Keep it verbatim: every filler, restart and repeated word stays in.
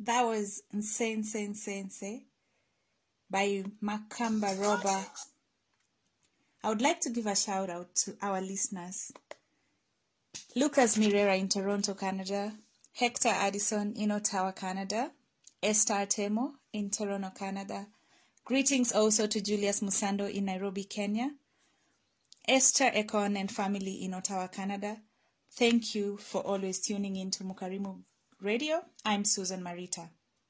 That was Insane, Insane, Insane, Insane by Makamba Roba. I would like to give a shout out to our listeners. Lucas Mirera in Toronto, Canada. Hector Addison in Ottawa, Canada. Esther Temo in Toronto, Canada. Greetings also to Julius Musando in Nairobi, Kenya. Esther Ekon and family in Ottawa, Canada. Thank you for always tuning in to Mukarimu Radio. I'm Susan Marita.